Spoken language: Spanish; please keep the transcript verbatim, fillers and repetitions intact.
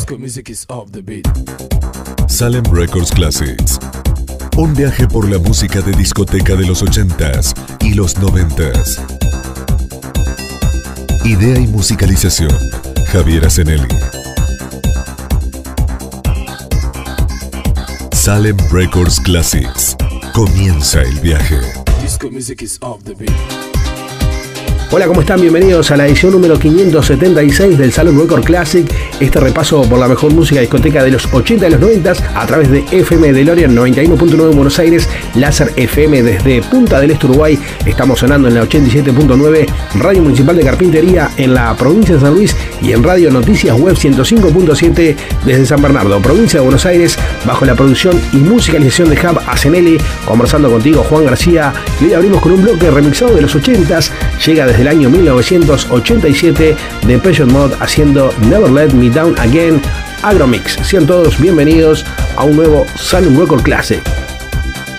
Disco music is off the beat. Salem Records Classics. Un viaje por la música de discoteca de los ochentas y los noventas. Idea y musicalización, Javier Asenelli. Salem Records Classics. Comienza el viaje. Disco music is off the beat. Hola, ¿cómo están? Bienvenidos a la edición número quinientos setenta y seis del Salem Record Classic. Este repaso por la mejor música discoteca de los ochenta y los noventa a través de F M DeLorean noventa y uno punto nueve en Buenos Aires, Láser F M desde Punta del Este, Uruguay. Estamos sonando en la ochenta y siete punto nueve, Radio Municipal de Carpintería en la provincia de San Luis y en Radio Noticias Web ciento cinco punto siete desde San Bernardo, provincia de Buenos Aires, bajo la producción y musicalización de Jav Asenelli. Conversando contigo, Juan García, y hoy abrimos con un bloque remixado de los ochentas. Llega desde el año mil novecientos ochenta y siete de Depeche Mode haciendo Never Let Me Down Again, Agromix. Sean todos bienvenidos a un nuevo Salem Record Classic.